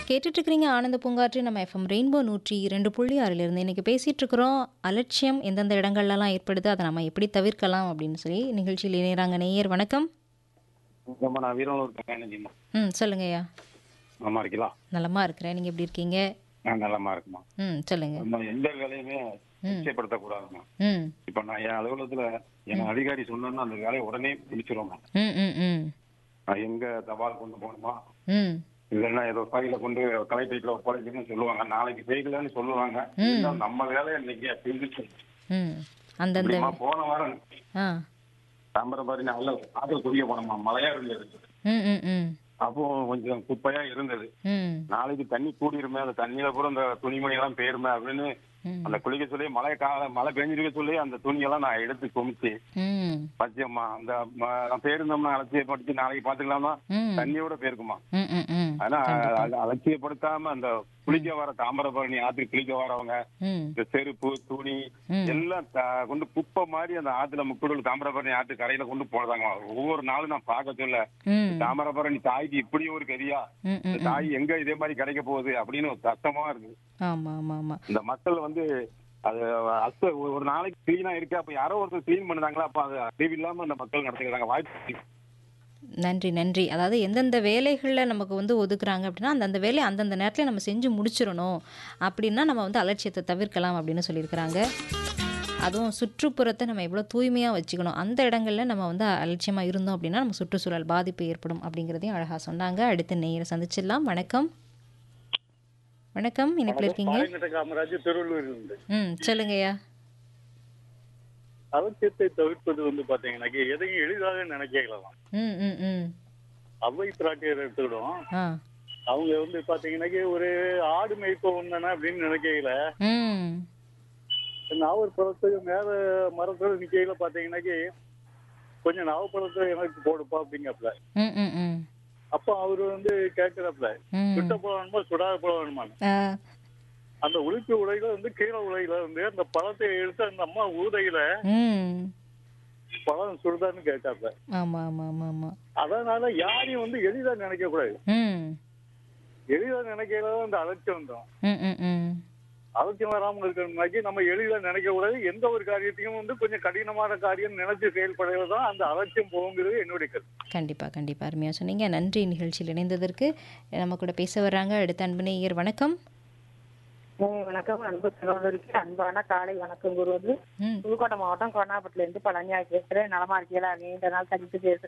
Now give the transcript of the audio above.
கேட்டுட்டு இருக்கிறீங்க ஆனந்த பூங்காற்று நம்ம எஃப்எம் ரெயின்போ 102.6 இருந்து இன்னைக்கு பேசிட்டு இருக்கிறோம். அலட்சியம் எந்தெந்த இடங்கள்லாம் ஏற்படுது, அதை நம்ம எப்படி தவிர்க்கலாம் அப்படின்னு சொல்லி நிகழ்ச்சியில் இணையறாங்க நேயர். வணக்கம். ஆமா, நான் வீரனூர் மேனேஜிமா. சொல்லுங்கய்யா. நலமா இருக்கீங்களா? நலமா இருக்கிறேன். நீங்க எப்படி இருக்கீங்க? நான் நலமா இருக்குமா. சொல்லுங்க. நம்ம எந்த வேலையுமே நிச்சயப்படுத்தக்கூடாதுமா. ம் இப்ப நான் என் அலுவலகத்துல என் அதிகாரி சொன்னா அந்த வேலையை உடனே முடிச்சிருவோமா. ம் ம் ம் நான் எங்க தபால் கொண்டு போகணுமா, ம் இல்லைன்னா ஏதோ ஃபைல கொண்டு கலெக்டரேட்ல ஒப்படைக்கணும்னு சொல்லுவாங்க. நாளைக்கு செய்யலன்னு சொல்லுவாங்க. இருந்தாலும் நம்ம வேலையை இன்னைக்கு செஞ்சுட்டு ம் அந்தந்த இப்படிமா போன வாரம் ஆ தாமிரபரணி நல்ல ஆத்துல குடிக்க போனோமா. மழையா இருந்தது. ம் ம் ம் அப்போ கொஞ்சம் குப்பையா இருந்தது. ம் நாளைக்கு தண்ணி கூடிருமே, அந்த தண்ணியில கூட அந்த துணிமணி எல்லாம் போயிருமே அப்படின்னு ம் அந்த குளிக்க சொல்லி மழை பெஞ்சிருக்க சொல்லி அந்த துணியெல்லாம் நான் எடுத்து குமிச்சு ம் வச்சேம்மா. அந்த நான் பேருந்தோம்னா அலட்சியப்படுத்தி நாளைக்கு பாத்துக்கலாமா, ம் தண்ணியோட போயிருக்குமா. ம் ம் ம் ஆனா கண்டிப்பா. அலட்சியப்படுத்தாம அந்த குளிக்க வர தாமிரபரணி ஆத்துக்கு குளிக்க வரவங்க ம் இந்த செருப்பு துணி ம் எல்லாம் கொண்டு குப்பை மாதிரி அந்த ஆத்துல முக்குடல் தாமிரபரணி ஆத்து கரையில கொண்டு போடுறாங்க. ஒவ்வொரு நாளும் நான் பார்க்க சொல்ல ம் தாமிரபரணி தாய்க்கு இப்படி ஒரு கதியா, ம் இந்த ம் தாய் எங்க இதே மாதிரி கிடைக்க போகுது அப்படின்னு ஒரு கஷ்டமா இருக்கு. ஆமா ஆமா ஆமா. இந்த மக்கள் வந்து அது ஒரு நாளைக்கு கிளீனா இருக்கு. அப்ப யாரோ ஒருத்தர் கிளீன் பண்ணுறாங்களா, அப்ப அது அறிவு இல்லாம அந்த மக்கள் நடத்துக்கிறாங்க. வாய்ப்பு. நன்றி, நன்றி. அதாவது எந்தெந்த வேலைகள்ல நமக்கு வந்து ஒதுக்குறாங்க அப்படின்னா, அந்தந்த வேலைய அந்தந்த நேரத்துல நம்ம செஞ்சு முடிச்சிரணும். அப்படின்னா நம்ம வந்து அலட்சியத்த தவிர்க்கலாம் அப்படின்னு சொல்லியிருக்கிறாங்க. அதுவும் சுற்றுப்புறத்த நம்ம எவ்வளோ தூய்மையா வச்சுக்கணும். அந்த இடங்கள்ல நம்ம வந்து அலட்சியமா இருந்தோம் அப்படின்னா, நம்ம சுற்றுச்சூழல் பாதிப்பு ஏற்படும் அப்படிங்கிறதையும் அழகா சொன்னாங்க. அடுத்த நேயரை சந்திச்சிடலாம். வணக்கம். வணக்கம். இணைப்பில் இருக்கீங்க. பாளையங்கோட்டை காமராஜ், திருவள்ளூர் இருந்து. சொல்லுங்கய்யா. அலட்சியத்தை தவிர்ப்பது வந்து பாத்தீங்கன்னா எதையும் எளிதாக நினைக்கலாம். ம் ம் ம் அவ்வை பிராட்டியர் எடுத்துக்கிடும். ஆ அவங்க வந்து பாத்தீங்கன்னா ஒரு ஆடு மேய்ப்ப வந்தானே அப்படின்னு நினைக்கல. ம் நாவற்பழத்துக்கு மேல மரத்துல நிக்கையில பாத்தீங்கன்னா கொஞ்சம் நாவப்பழத்தை எனக்கு போடுப்பா அப்படிங்கப்பல. ம் ம் ம் அப்ப அவரு வந்து கேட்கிறப்பல, ம் சுட்ட பழம் வேணுமா சுடாத பழம் வேணுமான்னு. ஆ அந்த உளுப்பு உலையில வந்து கீழே உலையில வந்து அந்த பழத்தை எடுத்து அந்த அம்மா ஊதையில ம் பழம் சுடுதான்னு கேட்டாப்ல. ஆமா ஆமா ஆமா ஆமா. அதனால யாரையும் வந்து எளிதா நினைக்க கூடாது. ம் எளிதா நினைக்கிறத அந்த அலட்சியம் தான். ம் ம் ம் அலட்சியம் வராமல் இருக்கணும்னாக்கி நம்ம எளிதா நினைக்க கூடாது. எந்த ஒரு காரியத்தையும் வந்து கொஞ்சம் கடினமான காரியம் நினைச்சு செயல்படுறது தான் அந்த அலட்சியம் போகுங்கிறது என்னுடைய கருத்து. கண்டிப்பா கண்டிப்பா. அருமையா சொன்னீங்க. நன்றி நிகழ்ச்சியில் இணைந்ததற்கு. நம்ம கூட பேச வர்றாங்க அடுத்த அன்பு நேயர். வணக்கம். வணக்கம். அன்பு சகோதரிக்கு அன்பான காலை வணக்கம் கூறுவது ம் புதுக்கோட்டை மாவட்டம் கொரோனாபட்டில இருந்து பழனியா பேசுறேன். நலமா இருக்கீங்களா? நீண்ட நாள் கழித்து பேசுறேன்.